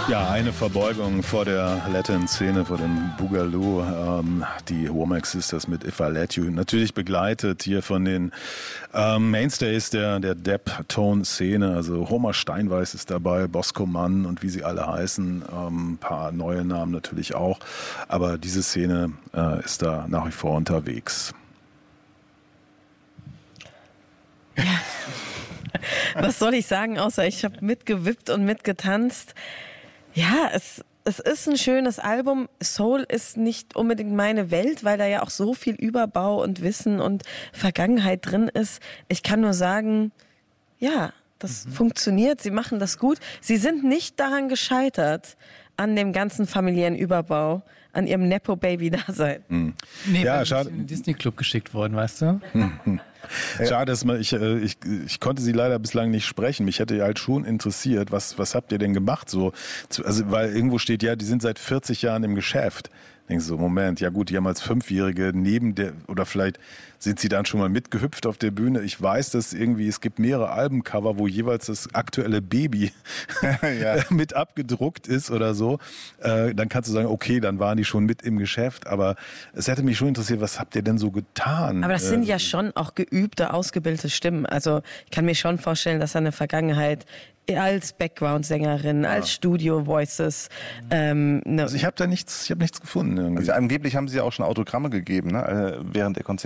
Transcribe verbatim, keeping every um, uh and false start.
Ja, eine Verbeugung vor der Latin-Szene, vor dem Boogaloo. Ähm, die Womack Sisters mit If I Let You. Natürlich begleitet hier von den ähm, Mainstays der, der Dep-Tone-Szene. Also Homer Steinweiß ist dabei, Bosco Mann und wie sie alle heißen. Ähm, ein paar neue Namen natürlich auch. Aber diese Szene äh, ist da nach wie vor unterwegs. Ja. Was soll ich sagen, außer ich habe mitgewippt und mitgetanzt. Ja, es, es ist ein schönes Album. Soul ist nicht unbedingt meine Welt, weil da ja auch so viel Überbau und Wissen und Vergangenheit drin ist. Ich kann nur sagen, ja, das mhm. funktioniert. Sie machen das gut. Sie sind nicht daran gescheitert, an dem ganzen familiären Überbau, an ihrem Nepo-Baby-Dasein. Mhm. Nee, ja, schade. In den Disney-Club geschickt worden, weißt du? Mhm. Schade, dass man, ich, ich, ich konnte sie leider bislang nicht sprechen. Mich hätte halt schon interessiert, was, was habt ihr denn gemacht? So, also, weil irgendwo steht ja, die sind seit vierzig Jahren im Geschäft. Denkst du so, Moment, ja gut, die haben als Fünfjährige neben der, oder vielleicht sind sie dann schon mal mitgehüpft auf der Bühne. Ich weiß, dass irgendwie, es gibt mehrere Albencover, wo jeweils das aktuelle Baby ja. mit abgedruckt ist oder so. Äh, dann kannst du sagen, okay, dann waren die schon mit im Geschäft. Aber es hätte mich schon interessiert, was habt ihr denn so getan? Aber das sind ja schon auch geübte, ausgebildete Stimmen. Also ich kann mir schon vorstellen, dass er eine Vergangenheit als Background-Sängerin, ja. als Studio-Voices. Ähm, ne also ich habe da nichts, ich habe nichts gefunden irgendwie. Also angeblich haben sie ja auch schon Autogramme gegeben, ne, während der Konzerte.